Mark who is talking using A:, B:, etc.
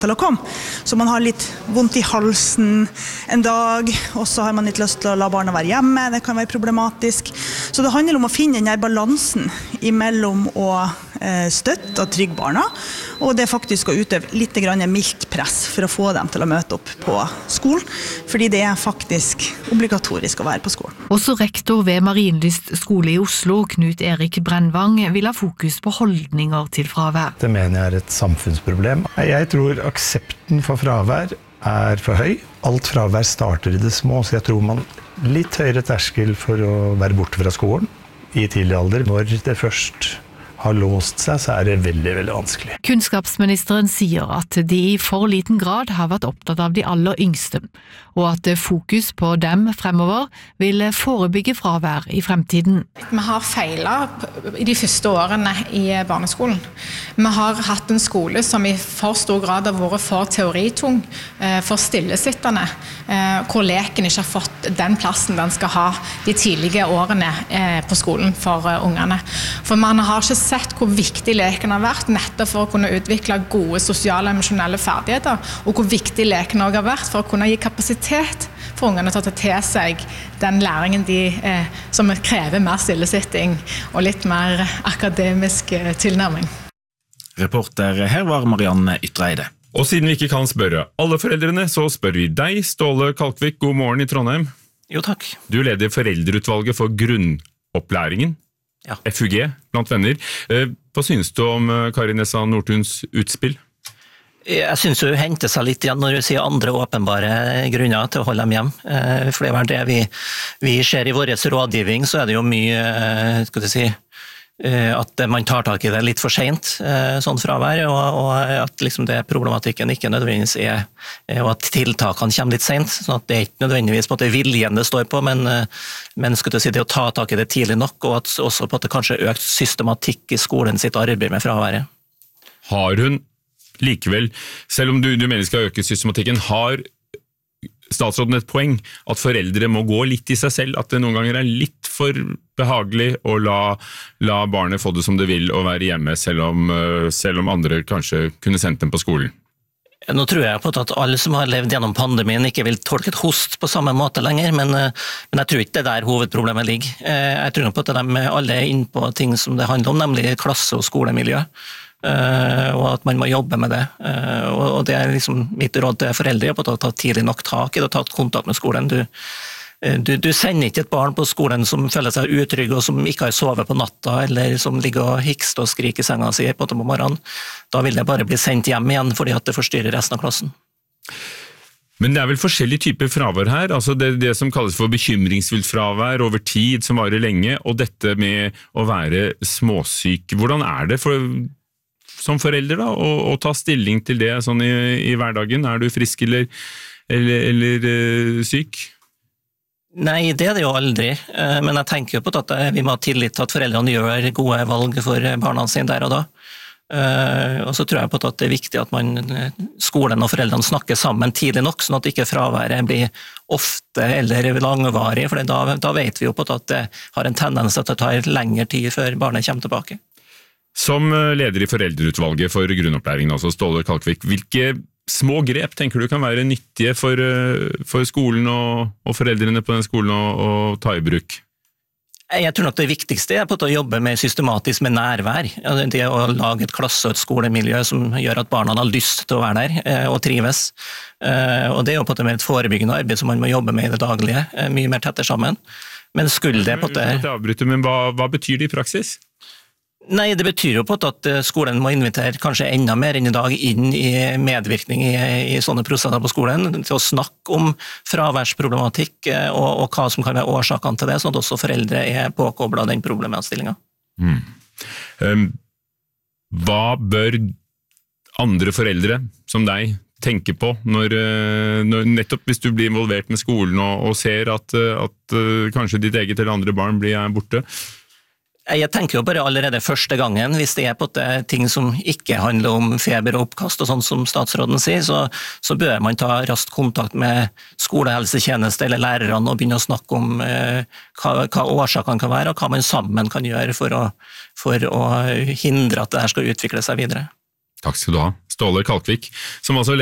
A: til å komme. Så man har litt vondt i halsen en dag, og så har man litt lyst til å la barna være hjemme, det kan være problematisk. Så det handler om å finne den der balansen imellom å støtte og trygge barna, og det faktisk å utøve litt grann mildt press for å få dem til å møte opp på skolen, fordi det er faktisk obligatorisk å være på skolen.
B: Også rektor ved Marienlyst skole i Oslo, Knut Erik Brennvang, vil ha fokus på holdninger til fravær.
C: Det mener jeg er et samfunnsproblem. Jeg tror aksepten for fravær er for høy. Alt fravær starter i det små, så jeg tror man litt høyere terskel for å være borte fra skolen i tidlig alder. Når det først har låst seg, så er det veldig, veldig vanskelig.
B: Kunnskapsministeren sier at de i for liten grad har vært opptatt av de aller yngste, og at fokus på dem fremover vil forebygge fravær i fremtiden.
D: Vi har feilet i de første årene i barneskolen. Vi har hatt en skole som i for stor grad har vært for teoritung, for stillesittende, hvor leken ikke har fått den plassen den skal ha de tidlige årene på skolen for ungene. For man har ikke sett hvor viktig leken har vært nettopp for å kunne utvikle gode sosiale og emosjonelle ferdigheter, og hvor viktig leken også har vært for å kunne gi kapasitet for ungene til å ta til seg den læringen som krever mer stillesitting og litt mer akademisk tilnærming.
E: Reporter her var Marianne Ytreide.
F: Og siden vi ikke kan spørre alle foreldrene, så spør vi deg, Ståle Kalkvik. God morgen i Trondheim.
E: Jo, takk.
F: Du leder foreldreutvalget for grunnopplæringen.
E: Ja.
F: FUG, blant venner. Hva synes du om Kari Nessa Nordtuns utspill?
G: Jeg synes hun henter seg litt igjen når hun sier andre åpenbare grunner til å holde dem hjem. For det er det vi ser i vår rådgivning, så er det jo mye, skal jeg si, at man tar tak i det litt for sent, sånn fravær, og at liksom det problematikken ikke nødvendigvis er, og at tiltakene kommer litt sent, sånn at det er ikke nødvendigvis på at det er viljen det står på, men skal du si det å ta tak i det tidlig nok, og at også på at det kanskje er økt systematikk i skolen sitt arbeid med fraværet.
F: Har hun likevel, selv om du mener skal øke systematikken, har statsråden et poeng at foreldre må gå litt i seg selv, at det noen ganger er litt for behagelig å la barnet få det som det vil og være hjemme, selv om andre kanskje kunne sendt dem på skolen?
G: Nå tror jeg på at alle som har levd gjennom pandemien ikke vil tolke et host på samme måte lenger, men jeg tror ikke det der hovedproblemet ligger. Jeg tror på at de alle er inne på ting som det handler om, nemlig klasse- og skolemiljø. Og at man må jobbe med det, og det er liksom mitt råd til foreldre på å ta tidlig nok tak i det, og ta kontakt med skolen. Du sender ikke et barn på skolen som føler seg utrygg og som ikke har sovet på natta, eller som ligger og hikster og skriker i senga si på morgenen. Da vil det bare bli sendt hjem igjen fordi at det forstyrrer resten av klassen.
F: Men det er vel forskjellige typer fravær her, altså det som kalles for bekymringsfullt fravær over tid som varer lenge, og dette med å være småsyk. Hvordan er det som forelder da, å ta stilling til det sånn i hverdagen? Er du frisk eller syk?
G: Nei, det er det jo aldri, men jeg tenker jo på at vi må ha tillit til at foreldrene gjør gode valg for barna sine der og da. Og så tror jeg på at det er viktig at skolen og foreldrene snakker sammen tidlig nok, sånn at ikke fraværet blir ofte eller langvarig, for da vet vi jo på at det har en tendens til at det tar lengre tid før barnet kommer tilbake.
F: Som leder i foreldreutvalget for grunnopplæringen, altså Ståle Kalkvik, hvilke små grep tenker du kan være nyttige for skolen og foreldrene på den skolen å ta i bruk?
G: Jeg tror nok det viktigste er på å jobbe systematisk med nærvær. Det å lage et klasse- og et skolemiljø som gjør at barna har lyst til å være der og trives. Og det er jo på et forebyggende arbeid som man må jobbe med i det daglige, mye mer tettere sammen. Men skulle det på
F: Men hva betyr det i praksis?
G: Nei, det betyr jo på at skolen må invitere kanskje enda mer enn i dag inn i medvirkning i sånne prosesser på skolen, til å snakke om fraværsproblematikk og hva som kan være årsakene til det, sånn at også foreldre er påkoblet den problemstillingen.
F: Hva bør andre foreldre som deg tenke på når nettopp hvis du blir involvert med skolen og ser at kanskje ditt eget eller andre barn blir borte?
G: Jeg tenker jo bare allerede første gangen, hvis det er på ting som ikke handler om feber og oppkast og sånn som statsråden sier, så bør man ta raskt kontakt med skolehelsetjeneste eller lærerne og begynne å snakke om hva årsakene kan være, og hva man sammen kan gjøre for å hindre at det her skal utvikle seg videre.
F: Takk skal du ha. Ståle Kalkvik, som altså